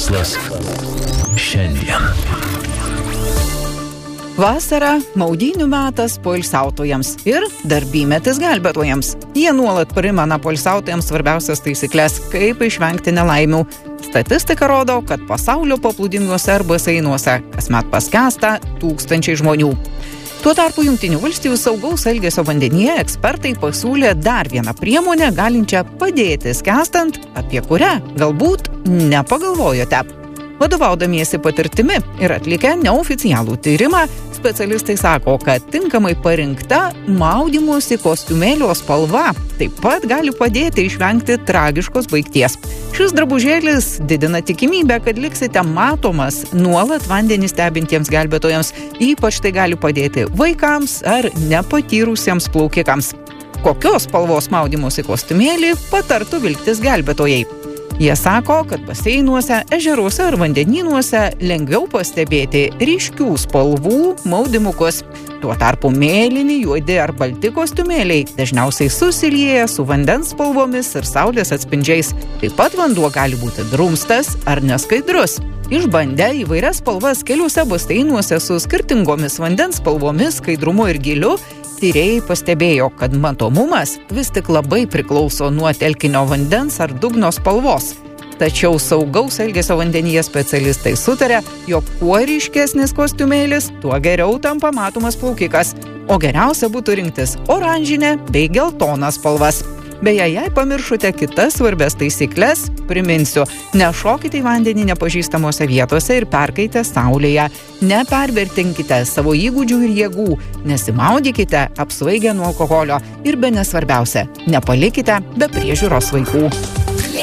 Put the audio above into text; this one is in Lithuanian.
Mokslas šiandien. Vasara – maudynių metas poilsiautojams ir darbymetis gelbėtojams. Jie nuolat primena poilsiautojams svarbiausias taisyklės, kaip išvengti nelaimių. Statistika rodo, kad pasaulio paplūdimiuose ar baseinuose kasmet paskęsta tūkstančiai žmonių. Tuo tarpu Jungtinių Valstijų saugaus elgesio vandenyje ekspertai pasiūlė dar vieną priemonę, galinčią padėti skęstant, apie kurią galbūt nepagalvojote. Vadovaudamiesi patirtimi ir atlikę neoficialų tyrimą, specialistai sako, kad tinkamai parinkta maudymosi kostiumėlio spalva taip pat gali padėti išvengti tragiškos baigties. Šis drabužėlis didina tikimybę, kad liksite matomas nuolat vandenį stebintiems gelbėtojams, ypač tai gali padėti vaikams ar nepatyrusiems plaukikams. Kokios spalvos maudymosi kostiumėlį patartų vilktis gelbėtojai? Jie sako, kad baseinuose, ežeruose ar vandenynuose lengviau pastebėti ryškių spalvų maudymukus. Tuo tarpu mėlyni, juodi ar balti kostiumėliai dažniausiai susilieja su vandens spalvomis ir saulės atspindžiais. Taip pat vanduo gali būti drumstas ar neskaidrus. Išbandę įvairias spalvas keliuose baseinuose su skirtingomis vandens spalvomis, skaidrumu ir giliu, tyrėjai pastebėjo, kad matomumas vis tik labai priklauso nuo telkinio vandens ar dugno spalvos. Tačiau saugaus elgesio vandenyje specialistai sutarė, jog kuo ryškesnis kostiumėlis, tuo geriau tampa matomas plaukikas, o geriausia būtų rinktis oranžinę bei geltoną spalvas. Beje, jei pamiršote kitas svarbias taisyklės, priminsiu, nešokite į vandenį nepažįstamose vietose ir perkaitę saulėje. Nepervertinkite savo įgūdžių ir jėgų, nesimaudykite apsvaigę nuo alkoholio ir bene svarbiausia, nepalikite be priežiūros vaikų.